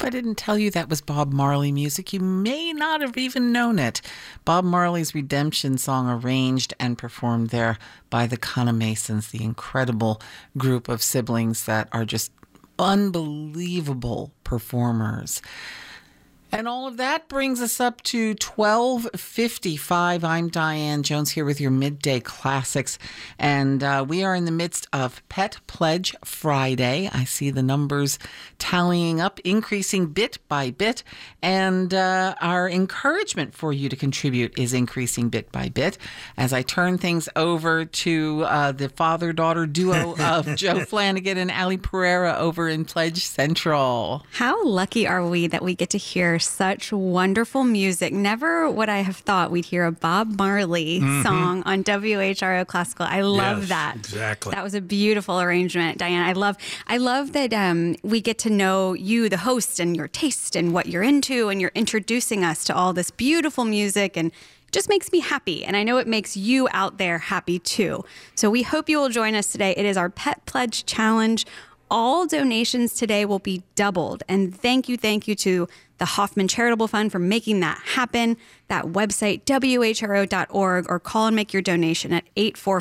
If I didn't tell you that was Bob Marley music, you may not have even known it. Bob Marley's Redemption song, arranged and performed there by the Conamasons, the incredible group of siblings that are just unbelievable performers. And all of that brings us up to 12:55. I'm Diane Jones here with your Midday Classics. And we are in the midst of Pet Pledge Friday. I see the numbers tallying up, increasing bit by bit. And our encouragement for you to contribute is increasing bit by bit. As I turn things over to the father-daughter duo of Joe Flanagan and Ali Pereira over in Pledge Central. How lucky are we that we get to hear such wonderful music. Never would I have thought we'd hear a Bob Marley song on WHRO Classical. I love that. Exactly. That was a beautiful arrangement, Diane. I love that we get to know you, the host, and your taste and what you're into, and you're introducing us to all this beautiful music, and it just makes me happy. And I know it makes you out there happy too. So we hope you will join us today. It is our Pet Pledge Challenge. All donations today will be doubled. And thank you to the Hoffman Charitable Fund for making that happen. That website, WHRO.org, or call and make your donation at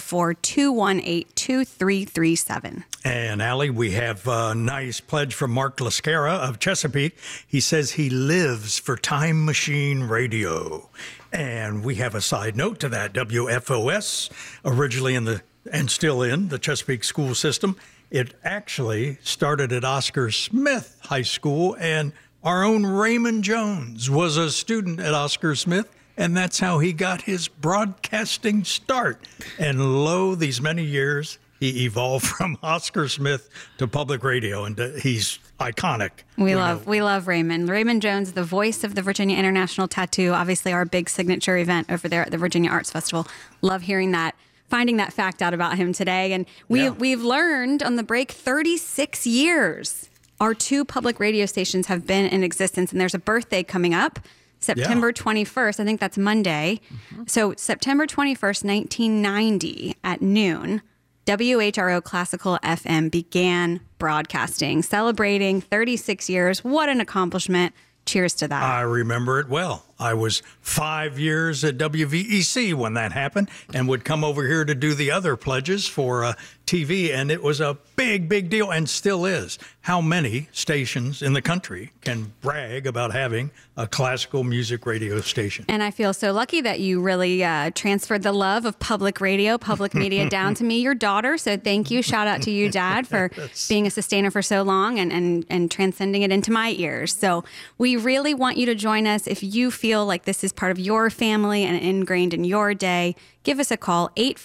844-218-2337. And Ali, we have a nice pledge from Mark Lascara of Chesapeake. He says he lives for Time Machine Radio. And we have a side note to that. WFOS, originally and still in the Chesapeake school system. It actually started at Oscar Smith High School, and our own Raymond Jones was a student at Oscar Smith, and that's how he got his broadcasting start. And lo, these many years, he evolved from Oscar Smith to public radio, and he's iconic. We love Raymond. Raymond Jones, the voice of the Virginia International Tattoo, obviously our big signature event over there at the Virginia Arts Festival. Love hearing that. Finding that fact out about him today. And we've learned on the break 36 years our two public radio stations have been in existence. And there's a birthday coming up, September 21st. I think that's Monday. So September 21st, 1990 at noon, WHRO Classical FM began broadcasting, celebrating 36 years. What an accomplishment. Cheers to that. I remember it well. I was 5 years at WVEC when that happened, and would come over here to do the other pledges for TV, and it was a big, big deal, and still is. How many stations in the country can brag about having a classical music radio station? And I feel so lucky that you really transferred the love of public radio, public media down to me, your daughter. So thank you. Shout out to you, Dad, for being a sustainer for so long and transcending it into my ears. So we really want you to join us. If you feel like this is part of your family and ingrained in your day, give us a call,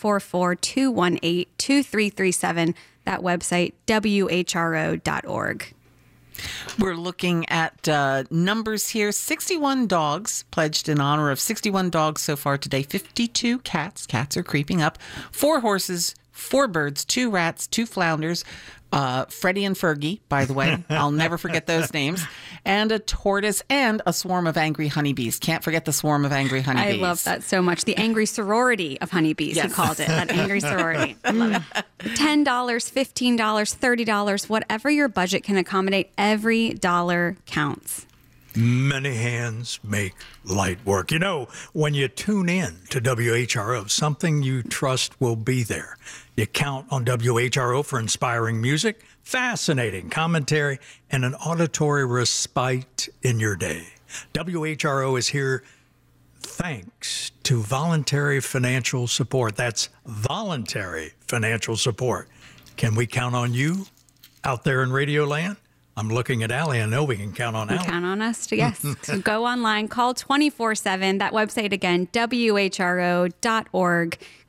844-218-2337. That website, WHRO.org. We're looking at numbers here. 61 dogs pledged in honor of 61 dogs so far today. 52 cats. Cats are creeping up. 4 horses, 4 birds, 2 rats, 2 flounders. Freddie and Fergie, by the way. I'll never forget those names. And a tortoise and a swarm of angry honeybees. Can't forget the swarm of angry honeybees. I love that so much. The angry sorority of honeybees, yes. He called it. That angry sorority. I love it. $10, $15, $30, whatever your budget can accommodate, every dollar counts. Many hands make light work. You know, when you tune in to WHRO, something you trust will be there. You count on WHRO for inspiring music, fascinating commentary, and an auditory respite in your day. WHRO is here thanks to voluntary financial support. That's voluntary financial support. Can we count on you out there in Radio Land? I'm looking at Ali. I know we can count on Ali. Count on us, yes. So go online, call 24/7. That website again, WHRO.org.